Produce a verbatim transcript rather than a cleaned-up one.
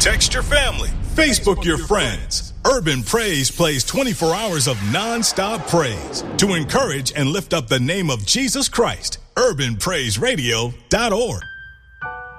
Text your family. Facebook your friends. Urban Praise plays twenty-four hours of non-stop praise to encourage and lift up the name of Jesus Christ. urban praise radio dot org.